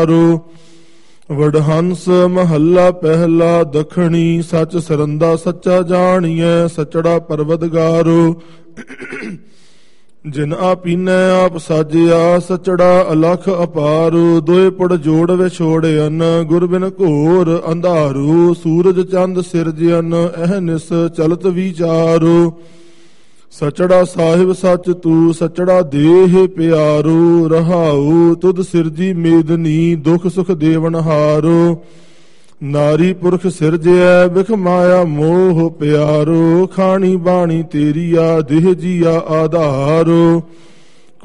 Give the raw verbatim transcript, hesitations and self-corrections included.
ਵਡਹੰਸ ਮਹੱਲਾ ਪਹਿਲਾ ਦੱਖਣੀ। ਸੱਚ ਸਰੰਦਾ ਸੱਚਾ ਜਾਣੀਐ ਸਚੜਾ ਪਰਵਦਗਾਰੋ। ਜਿਨ ਆਪੀਨੈ ਆਪ ਸਾਜਿਆ ਸਚੜਾ ਅਲਖ ਅਪਾਰੂ। ਦੋਏ ਪੁੜ ਜੋੜ ਵਿਛੋੜਿਅਨ ਗੁਰ ਬਿਨ ਘੋਰ ਅੰਧਾਰੂ। ਸੂਰਜ ਚੰਦ ਸਿਰਜਿਅਨ ਇਹ ਨਿਸ ਚਲਤ ਵਿਚਾਰੂ। ਸਚੜਾ ਸਾਹਿਬ ਸੱਚ ਤੂੰ ਸਚੜਾ ਦੇਹ ਪਿਆਰੂ। ਰਹਾਉ ਤੁਧ ਸਿਰਜੀ ਮੇਦਨੀ ਦੁਖ ਸੁਖ ਦੇਵਨ ਹਾਰੋ। ਨਾਰੀ ਪੁਰਖ ਸਿਰਜਿਆ ਬਿਖ ਮਾਇਆ ਮੋਹ ਪਿਆਰੋ। ਖਾਣੀ ਬਾਣੀ ਤੇਰੀਆ ਦੇਹ ਜੀਆ ਆਧਾਰੋ।